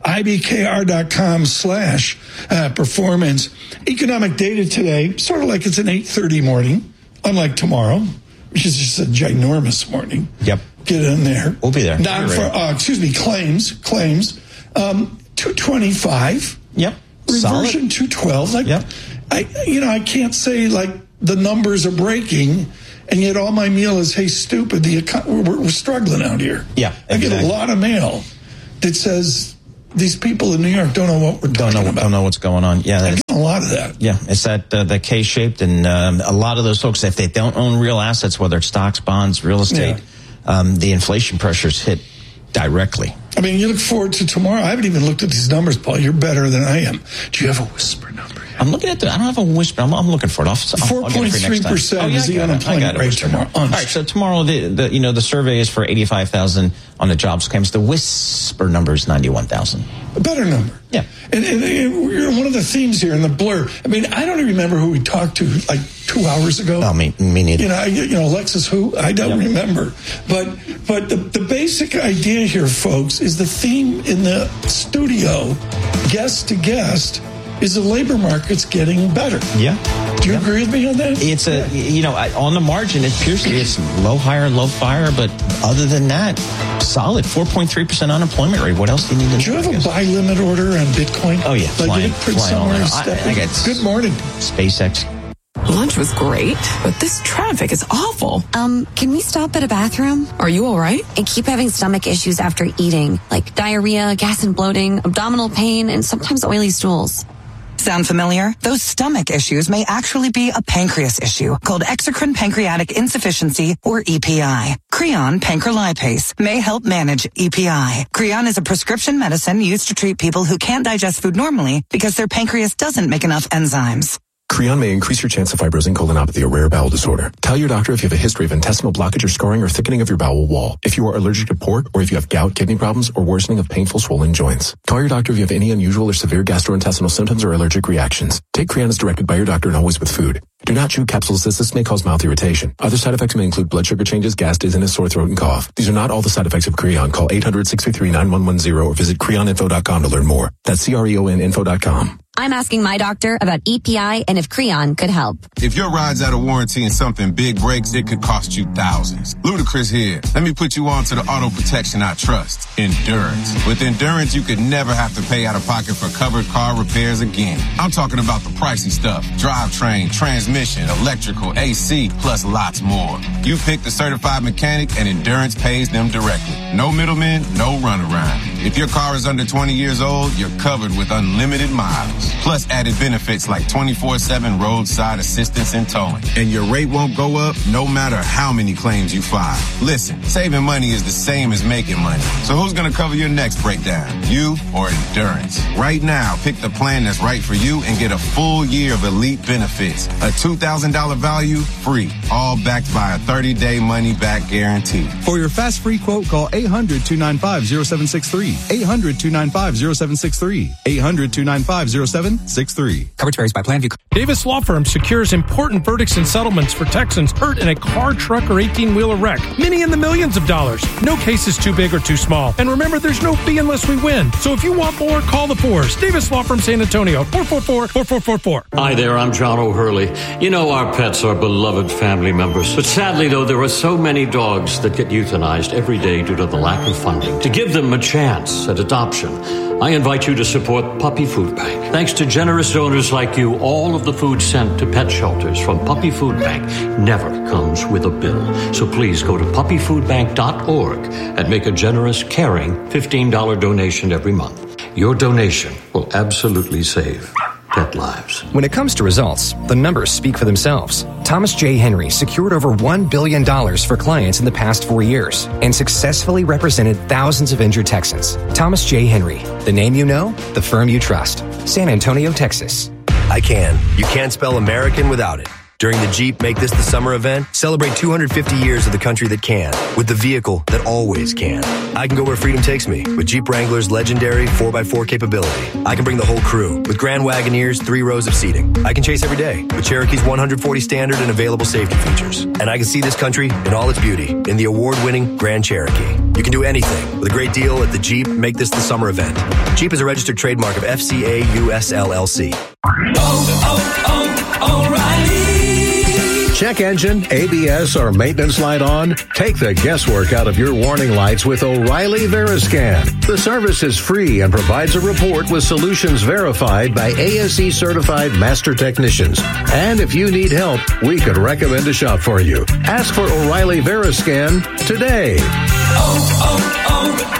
I B K R dot com slash uh, performance. Economic data today, sort of like it's an eight thirty morning, unlike tomorrow, which is just a ginormous morning. Yep. Get in there. We'll be there. Non for, uh, excuse me, claims, claims. Um, two twenty-five. Yep. Reversion two twelve. Like, yep. I, you know, I can't say like the numbers are breaking, and yet all my mail is, hey, stupid, the we're, we're struggling out here. Yeah, exactly. I get a lot of mail that says these people in New York don't know what we're don't talking know, about. Don't know what's going on. Yeah, I get a lot of that. Yeah, it's that uh, the K-shaped, and um, a lot of those folks, if they don't own real assets, whether it's stocks, bonds, real estate, yeah. um, the inflation pressures hit directly. I mean, you look forward to tomorrow. I haven't even looked at these numbers, Paul. You're better than I am. Do you have a whisper number yet? I'm looking at the, I don't have a whisper. I'm, I'm looking for it. I'll, four point three percent is the unemployment rate tomorrow. All right, so tomorrow, the, the you know the survey is for eighty-five thousand on the jobs claims. The whisper number is ninety-one thousand. A better number. Yeah. And, and, and we're one of the themes here in the blur. I mean, I don't even remember who we talked to like two hours ago. No, me, me neither. You know, I, you know, Alexis who? I don't yep. remember. But but the, the basic idea here, folks, is the theme in the studio, guest to guest, is the labor market's getting better. Yeah. Do you yeah. agree with me on that? It's a, you know, on the margin, it appears to be it's low hire, low fire, but other than that, solid four point three percent unemployment rate. What else do you need to know? Do you have a buy limit order on Bitcoin? Oh, yeah. Like flying, you print flying somewhere all I, I got Good morning. SpaceX. Lunch was great, but this traffic is awful. Um, can we stop at a bathroom? Are you all right? I keep having stomach issues after eating, like diarrhea, gas and bloating, abdominal pain, and sometimes oily stools. Sound familiar? Those stomach issues may actually be a pancreas issue called exocrine pancreatic insufficiency, or E P I. Creon pancrelipase may help manage E P I. Creon is a prescription medicine used to treat people who can't digest food normally because their pancreas doesn't make enough enzymes. Creon may increase your chance of fibrosing colonopathy, a rare bowel disorder. Tell your doctor if you have a history of intestinal blockage or scarring or thickening of your bowel wall, if you are allergic to pork, or if you have gout, kidney problems, or worsening of painful swollen joints. Call your doctor if you have any unusual or severe gastrointestinal symptoms or allergic reactions. Take Creon as directed by your doctor and always with food. Do not chew capsules as this may cause mouth irritation. Other side effects may include blood sugar changes, gas, dizziness, sore throat, and cough. These are not all the side effects of Creon. Call eight hundred, six three three, nine one one zero or visit creon info dot com to learn more. That's C R E O N info dot com. I'm asking my doctor about E P I and if Creon could help. If your ride's out of warranty and something big breaks, it could cost you thousands. Ludacris here. Let me put you on to the auto protection I trust, Endurance. With Endurance, you could never have to pay out of pocket for covered car repairs again. I'm talking about the pricey stuff. Drivetrain, transmission, electrical, A C, plus lots more. You pick the certified mechanic and Endurance pays them directly. No middlemen, no runaround. If your car is under twenty years old, you're covered with unlimited miles. Plus added benefits like twenty-four seven roadside assistance and towing. And your rate won't go up no matter how many claims you file. Listen, saving money is the same as making money. So who's going to cover your next breakdown? You or Endurance? Right now, pick the plan that's right for you and get a full year of elite benefits. A two thousand dollars value, free. All backed by a thirty-day money-back guarantee. For your fast free quote, call eight hundred, two nine five, zero seven six three. eight hundred, two nine five, zero seven six three. eight hundred, two nine five, zero seven six three. Coverage varies by plan. View. Davis Law Firm secures important verdicts and settlements for Texans hurt in a car, truck, or eighteen-wheeler wreck. Many in the millions of dollars. No case is too big or too small. And remember, there's no fee unless we win. So if you want more, call the fours. Davis Law Firm San Antonio, four four four, four four four four. Hi there, I'm John O'Hurley. You know, our pets are beloved family members. But sadly, though, there are so many dogs that get euthanized every day due to the lack of funding. To give them a chance at adoption, I invite you to support Puppy Food Bank. Thanks to generous donors like you, all of the food sent to pet shelters from Puppy Food Bank never comes with a bill. So please go to puppy food bank dot org and make a generous, caring fifteen dollars donation every month. Your donation will absolutely save pet lives. When it comes to results, the numbers speak for themselves. Thomas J. Henry secured over one billion dollars for clients in the past four years and successfully represented thousands of injured Texans. Thomas J. Henry, the name you know, the firm you trust. San Antonio, Texas. I can. You can't spell American without it. During the Jeep Make This the Summer event, celebrate two hundred fifty years of the country that can, with the vehicle that always can. I can go where freedom takes me with Jeep Wrangler's legendary four by four capability. I can bring the whole crew with Grand Wagoneer's three rows of seating. I can chase every day with Cherokee's one hundred forty standard and available safety features. And I can see this country in all its beauty in the award-winning Grand Cherokee. You can do anything with a great deal at the Jeep Make This the Summer event. Jeep is a registered trademark of F C A U S L L C. Oh, oh, oh, O'Reilly. Check engine, A B S, or maintenance light on? Take the guesswork out of your warning lights with O'Reilly Veriscan. The service is free and provides a report with solutions verified by A S E certified master technicians. And if you need help, we could recommend a shop for you. Ask for O'Reilly Veriscan today. Oh,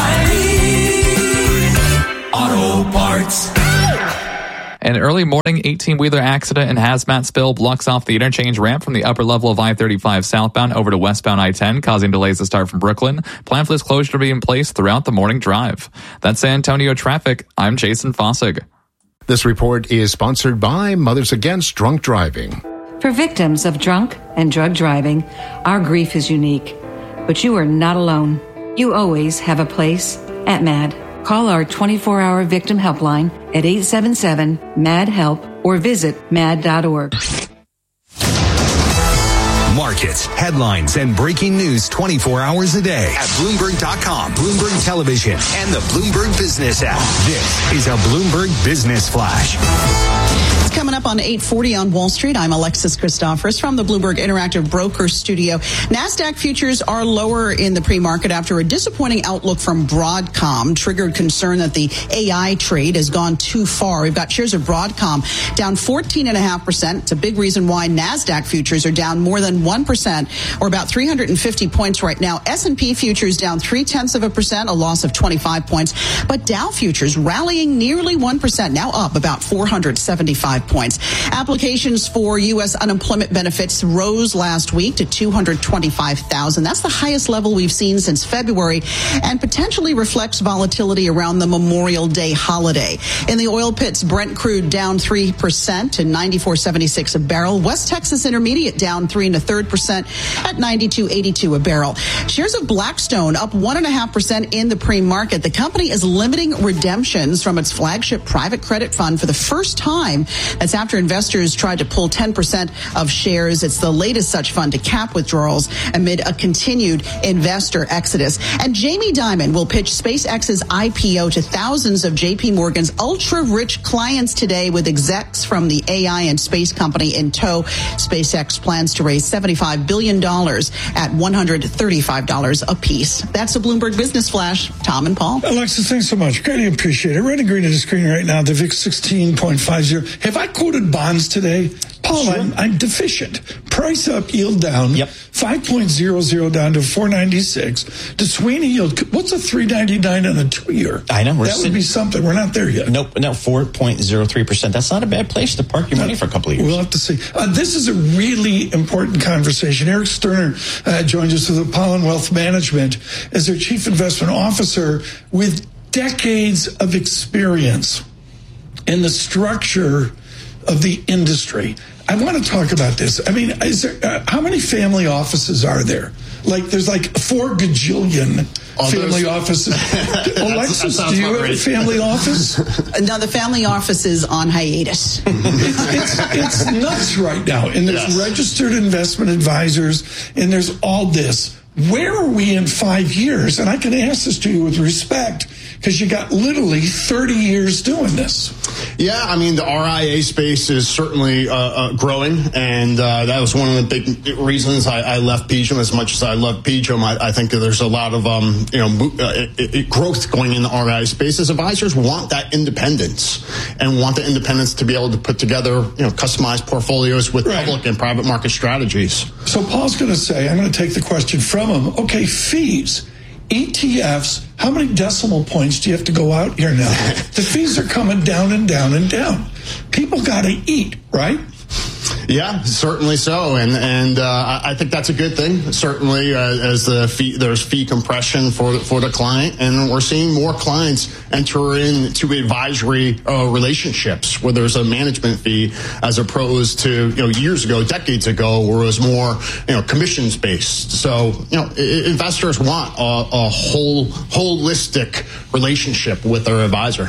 oh, oh, O'Reilly Auto Parts. An early morning eighteen-wheeler accident and hazmat spill blocks off the interchange ramp from the upper level of I thirty-five southbound over to westbound I ten, causing delays to start from Brooklyn. Plan for this closure to be in place throughout the morning drive. That's San Antonio traffic. I'm Jason Fossig. This report is sponsored by Mothers Against Drunk Driving. For victims of drunk and drug driving, our grief is unique. But you are not alone. You always have a place at MAD. Call our twenty-four hour victim helpline at eight seven seven, M A D, HELP or visit mad dot org. Markets, headlines, and breaking news twenty-four hours a day at Bloomberg dot com, Bloomberg Television, and the Bloomberg Business app. This is a Bloomberg Business Flash. It's coming up on eight forty on Wall Street. I'm Alexis Christoforous from the Bloomberg Interactive Broker Studio. NASDAQ futures are lower in the pre-market after a disappointing outlook from Broadcom triggered concern that the A I trade has gone too far. We've got shares of Broadcom down fourteen point five percent. It's a big reason why NASDAQ futures are down more than one percent, or about three hundred fifty points right now. S and P futures down three-tenths of a percent, a loss of twenty-five points. But Dow futures rallying nearly one percent, now up about four hundred seventy-five points. Applications for U S unemployment benefits rose last week to two hundred twenty-five thousand. That's the highest level we've seen since February and potentially reflects volatility around the Memorial Day holiday. In the oil pits, Brent crude down three percent to ninety-four seventy-six a barrel. West Texas Intermediate down three and a third percent at ninety-two eighty-two a barrel. Shares of Blackstone up one and a half percent in the pre-market. The company is limiting redemptions from its flagship private credit fund for the first time. That's after investors tried to pull ten percent of shares. It's the latest such fund to cap withdrawals amid a continued investor exodus. And Jamie Dimon will pitch SpaceX's I P O to thousands of J P Morgan's ultra-rich clients today with execs from the A I and space company in tow. SpaceX plans to raise seventy-five billion dollars at one hundred thirty-five dollars a piece. That's a Bloomberg Business Flash. Tom and Paul. Alexis, thanks so much. Greatly appreciate it. Running green to the screen right now, the V I X sixteen point five zero. Have I quoted bonds today? Paul, sure. I'm, I'm deficient. Price up, yield down. Yep. five point zero zero down to four ninety-six. The Sweeney yield, what's a three ninety-nine on a two-year? I know. We're that would be something. We're not there yet. Nope, no, four point zero three percent. That's not a bad place to park your money no, for a couple of years. We'll have to see. Uh, this is a really important conversation. Eric Sterner uh, joins us with Apollon Wealth Management as their chief investment officer with decades of experience in the structure of the industry. I want to talk about this. I mean, is there, uh, how many family offices are there? Like, there's like four gajillion oh, family offices. Alexis, do you have a family office? No, the family office is on hiatus. it's, it's, it's nuts right now. And there's yes. registered investment advisors, and there's all this. Where are we in five years? And I can ask this to you with respect, because you got literally thirty years doing this. Yeah, I mean, the R I A space is certainly uh, uh, growing, and uh, that was one of the big reasons I, I left P G I M. As much as I love P G I M, I, I think that there's a lot of um, you know uh, it, it, growth going in the R I A space. As advisors want that independence and want the independence to be able to put together you know customized portfolios with right. public and private market strategies. So Paul's going to say, I'm going to take the question from him. Okay, fees. E T Fs, how many decimal points do you have to go out here now? The fees are coming down and down and down. People got to eat, right? Yeah, certainly so, and and uh, I think that's a good thing. Certainly, uh, as the fee, there's fee compression for for the client, and we're seeing more clients enter into advisory uh, relationships where there's a management fee, as opposed to you know years ago, decades ago, where it was more you know commissions based. So you know I- investors want a, a whole holistic relationship with their advisor.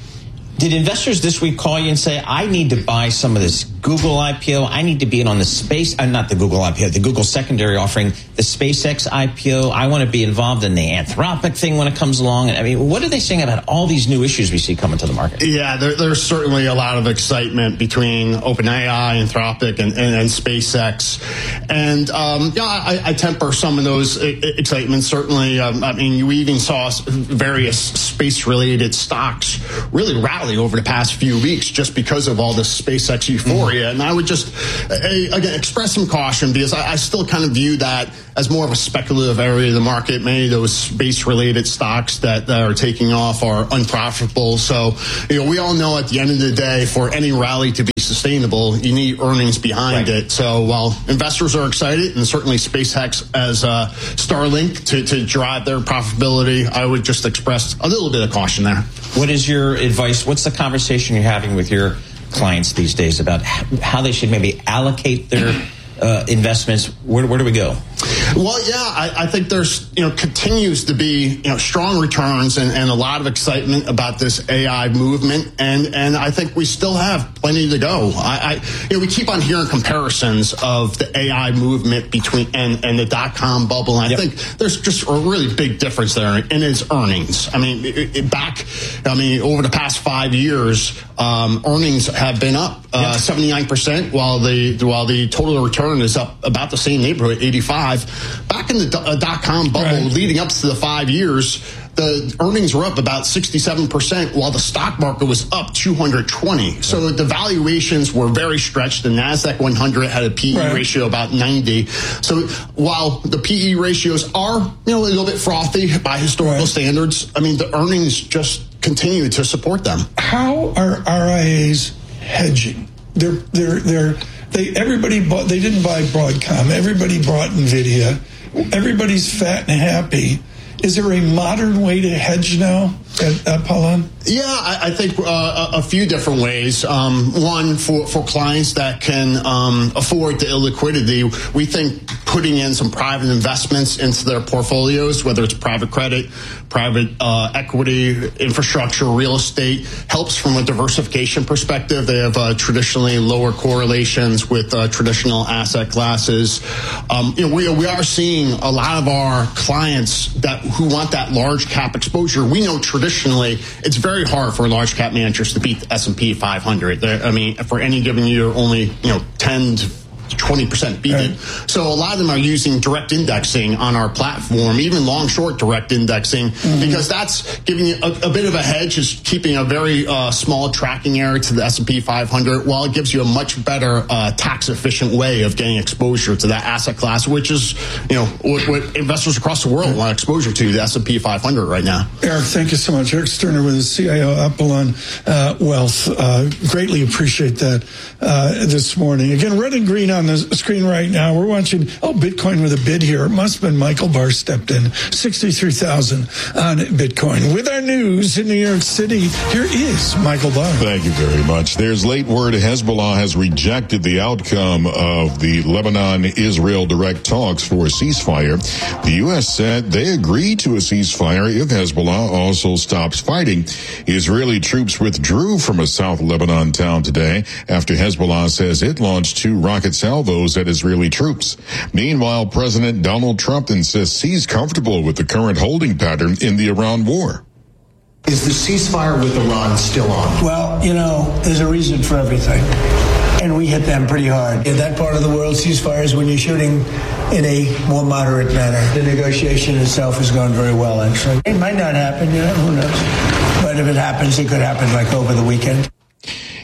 Did investors this week call you and say, I need to buy some of this Google I P O. I need to be in on the space, uh, not the Google I P O, the Google secondary offering, the SpaceX I P O. I want to be involved in the Anthropic thing when it comes along. I mean, what are they saying about all these new issues we see coming to the market? Yeah, there, there's certainly a lot of excitement between OpenAI, Anthropic, and, and, and SpaceX. And, um, yeah, I, I temper some of those excitements. Certainly, um, I mean, you even saw various space-related stocks really rally over the past few weeks just because of all this SpaceX euphoria. Mm-hmm. And I would just, uh, again, express some caution because I, I still kind of view that as more of a speculative area of the market. Many of those space-related stocks that, that are taking off are unprofitable. So, you know, we all know at the end of the day, for any rally to be sustainable, you need earnings behind right. it. So while investors are excited, and certainly SpaceX as uh, Starlink to, to drive their profitability, I would just express a little bit of caution there. What is your advice? What's the conversation you're having with your clients these days about how they should maybe allocate their uh, investments? Where, where do we go? Well, yeah, I, I think there's, you know, continues to be, you know, strong returns and, and a lot of excitement about this A I movement. And, and I think we still have plenty to go. I, I you know, we keep on hearing comparisons of the A I movement between and, and the dot-com bubble. And I yep. think there's just a really big difference there in its earnings. I mean, it, it back, I mean, over the past five years, um, earnings have been up uh, yep. seventy-nine percent, while the, while the total return is up about the same neighborhood, eighty-five. Back in the dot-com bubble, right. leading up to the five years, the earnings were up about sixty-seven percent, while the stock market was up two hundred twenty. So the valuations were very stretched. The NASDAQ one hundred had a P E right. ratio about ninety. So while the P E ratios are, you know, a little bit frothy by historical right. standards, I mean, the earnings just continue to support them. How are R I As hedging? They're, they're, they're, They everybody bought. They didn't buy Broadcom. Everybody bought NVIDIA. Everybody's fat and happy. Is there a modern way to hedge now at Apollon? Yeah, I, I think uh, a, a few different ways. Um, one, for, for clients that can um, afford the illiquidity, we think putting in some private investments into their portfolios, whether it's private credit, private uh, equity, infrastructure, real estate, helps from a diversification perspective. They have uh, traditionally lower correlations with uh, traditional asset classes. Um, you know, we, we are seeing a lot of our clients that who want that large cap exposure. We know traditionally it's very hard for large cap managers to beat the S and P five hundred. They're, I mean, for any given year, only you know ten to twenty percent beat it. Right. So a lot of them are using direct indexing on our platform, even long short direct indexing, mm-hmm. because that's giving you a, a bit of a hedge, is keeping a very uh, small tracking area to the S and P five hundred, while it gives you a much better uh, tax efficient way of getting exposure to that asset class, which is, you know, what, what investors across the world right. want exposure to, the S and P five hundred right now. Eric, thank you so much. Eric Sterner with the C I O Apollon uh, Wealth. Uh, greatly appreciate that uh, this morning. Again, red and green on the screen right now. We're watching, oh, Bitcoin with a bid here. It must have been Michael Barr stepped in. sixty-three thousand on Bitcoin. With our news in New York City, here is Michael Barr. Thank you very much. There's late word Hezbollah has rejected the outcome of the Lebanon-Israel direct talks for a ceasefire. The U S said they agree to a ceasefire if Hezbollah also stops fighting. Israeli troops withdrew from a South Lebanon town today after Hezbollah says it launched two rocket salvos at Israeli troops. Meanwhile, President Donald Trump insists he's comfortable with the current holding pattern in the Iran war. Is the ceasefire with Iran still on? Well, you know, there's a reason for everything. And we hit them pretty hard. In that part of the world, ceasefires when you're shooting in a more moderate manner. The negotiation itself has gone very well, actually. It might not happen, you know, who knows? But if it happens, it could happen like over the weekend.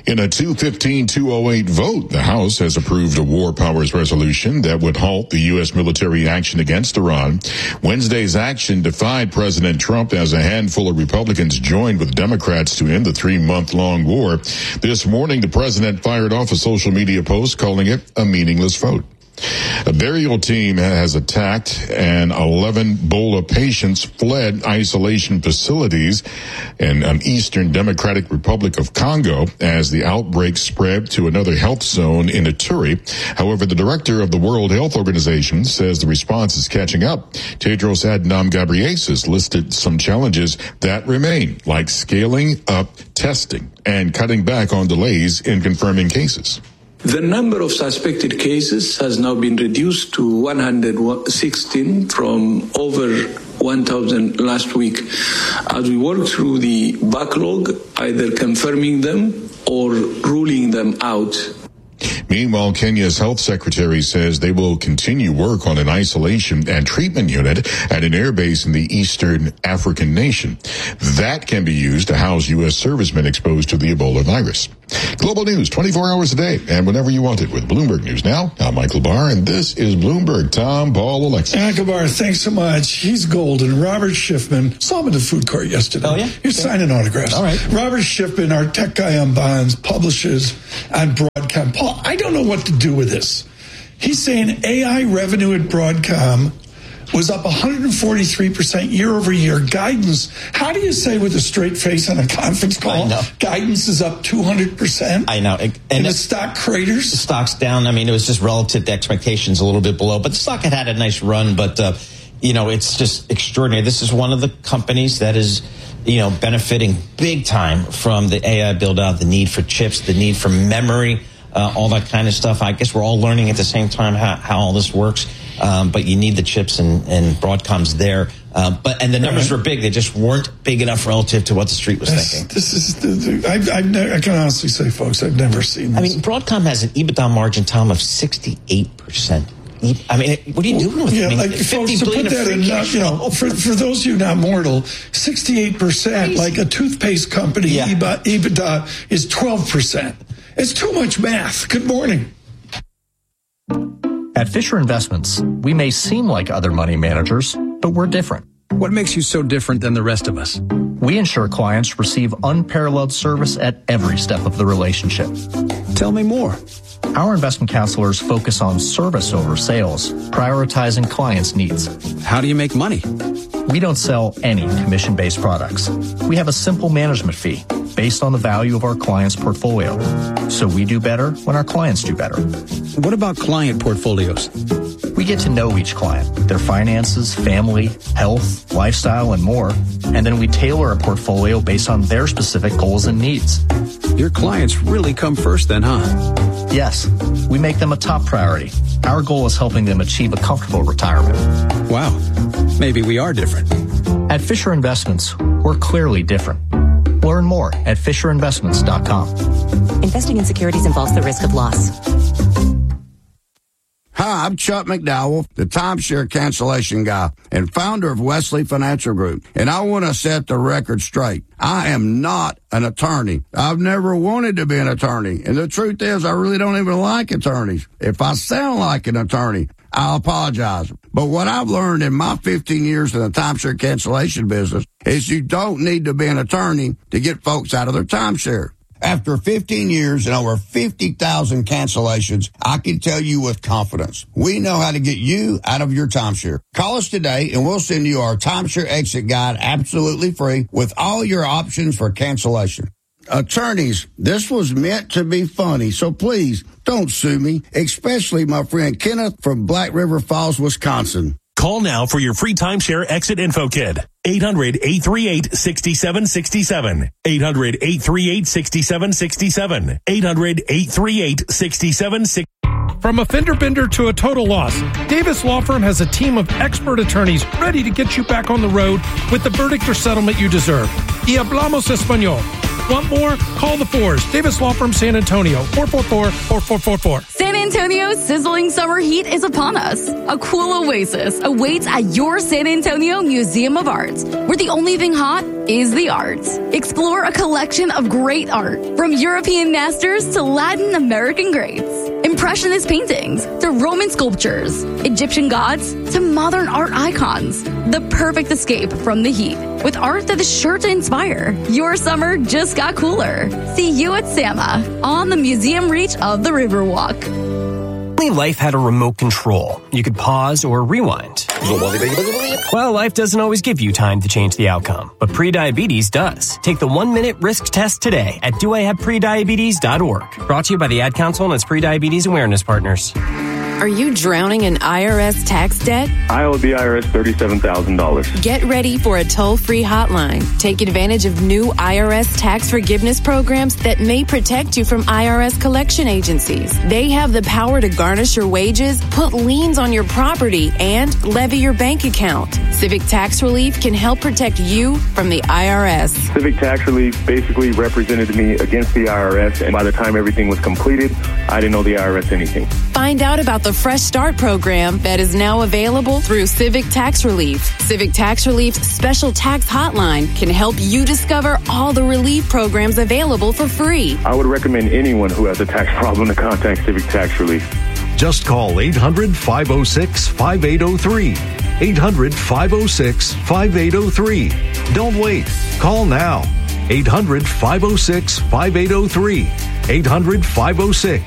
In a two fifteen two oh eight vote, the House has approved a war powers resolution that would halt the U S military action against Iran. Wednesday's action defied President Trump as a handful of Republicans joined with Democrats to end the three-month-long war. This morning, the president fired off a social media post calling it a meaningless vote. A burial team has attacked and eleven Ebola patients fled isolation facilities in an Eastern Democratic Republic of Congo as the outbreak spread to another health zone in Ituri. However, the director of the World Health Organization says the response is catching up. Tedros Adhanom Ghebreyesus listed some challenges that remain, like scaling up testing and cutting back on delays in confirming cases. The number of suspected cases has now been reduced to one hundred sixteen from over one thousand last week. As we work through the backlog, either confirming them or ruling them out. Meanwhile, Kenya's health secretary says they will continue work on an isolation and treatment unit at an airbase in the eastern African nation. That can be used to house U S servicemen exposed to the Ebola virus. Global news twenty-four hours a day and whenever you want it with Bloomberg News Now. I'm Michael Barr, and this is Bloomberg. Tom, Paul, Alexa. Michael Barr, thanks so much. He's golden. Robert Schiffman, saw him in the food court yesterday. Oh, yeah? He was yeah. signing autographs. All right. Robert Schiffman, our tech guy on bonds, publishes on Broadcom. Paul, I don't know what to do with this. He's saying A I revenue at Broadcom was up one hundred forty-three percent year over year. Guidance, how do you say with a straight face on a conference call, guidance is up two hundred percent? I know. And, and the stock craters? The stock's down. I mean, it was just relative to expectations, a little bit below. But the stock had had a nice run. But, uh, you know, it's just extraordinary. This is one of the companies that is, you know, benefiting big time from the A I build-out, the need for chips, the need for memory, uh, all that kind of stuff. I guess we're all learning at the same time how, how all this works. Um, but you need the chips, and, and Broadcom's there. Uh, but and the numbers right. were big; they just weren't big enough relative to what the street was this, thinking. This is, the, the, I've, I've ne- I can honestly say, folks, I've never seen this. I mean, Broadcom has an EBITDA margin, Tom, of sixty-eight percent. I mean, what are you doing with yeah, it? I mean, like, folks, to put that in, uh, you know, for, for those of you not mortal, sixty-eight percent, like a toothpaste company, yeah. EBITDA is twelve percent. It's too much math. Good morning. At Fisher Investments, we may seem like other money managers, but we're different. What makes you so different than the rest of us? We ensure clients receive unparalleled service at every step of the relationship. Tell me more. Our investment counselors focus on service over sales, prioritizing clients' needs. How do you make money? We don't sell any commission-based products. We have a simple management fee based on the value of our client's portfolio. So we do better when our clients do better. What about client portfolios? We get to know each client, their finances, family, health, lifestyle, and more. And then we tailor a portfolio based on their specific goals and needs. Your clients really come first then, huh? Yes, we make them a top priority. Our goal is helping them achieve a comfortable retirement. Wow, maybe we are different. At Fisher Investments, we're clearly different. Learn more at fisher investments dot com. Investing in securities involves the risk of loss. Hi, I'm Chuck McDowell, the timeshare cancellation guy and founder of Wesley Financial Group. And I want to set the record straight. I am not an attorney. I've never wanted to be an attorney. And the truth is, I really don't even like attorneys. If I sound like an attorney, I'll apologize. But what I've learned in my fifteen years in the timeshare cancellation business is you don't need to be an attorney to get folks out of their timeshare. After fifteen years and over fifty thousand cancellations, I can tell you with confidence, we know how to get you out of your timeshare. Call us today and we'll send you our timeshare exit guide absolutely free with all your options for cancellation. Attorneys, this was meant to be funny, so please don't sue me, especially my friend Kenneth from Black River Falls, Wisconsin. Call now for your free timeshare exit info kit. eight hundred, eight three eight, six seven six seven. eight hundred, eight three eight, six seven six seven. eight hundred, eight three eight, six seven six seven. From a fender bender to a total loss, Davis Law Firm has a team of expert attorneys ready to get you back on the road with the verdict or settlement you deserve. Y hablamos español. Want more? Call the fours. Davis Law Firm San Antonio, four four four, four four four four. San Antonio's sizzling summer heat is upon us. A cool oasis awaits at your San Antonio Museum of Art, where the only thing hot is the art. Explore a collection of great art, from European masters to Latin American greats, Impressionist paintings to Roman sculptures, Egyptian gods to modern art icons. The perfect escape from the heat with art that is sure to inspire. Your summer just got cooler. See you at Sama on the museum reach of the Riverwalk. Life had a remote control. You could pause or rewind. Well, life doesn't always give you time to change the outcome, but prediabetes does. Take the one-minute risk test today at do I have prediabetes dot org. Brought to you by the Ad Council and its prediabetes awareness partners. Are you drowning in I R S tax debt? I owe the I R S thirty-seven thousand dollars. Get ready for a toll-free hotline. Take advantage of new I R S tax forgiveness programs that may protect you from I R S collection agencies. They have the power to garnish your wages, put liens on your property, and levy your bank account. Civic Tax Relief can help protect you from the I R S. Civic Tax Relief basically represented me against the I R S, and by the time everything was completed, I didn't owe the I R S anything. Find out about the Fresh Start program that is now available through Civic Tax Relief. Civic Tax Relief's special tax hotline can help you discover all the relief programs available for free. I would recommend anyone who has a tax problem to contact Civic Tax Relief. Just call eight hundred, five oh six, five eight oh three. eight hundred, five oh six, five eight oh three. Don't wait. Call now. eight hundred, five oh six, five eight oh three. eight hundred, five oh six,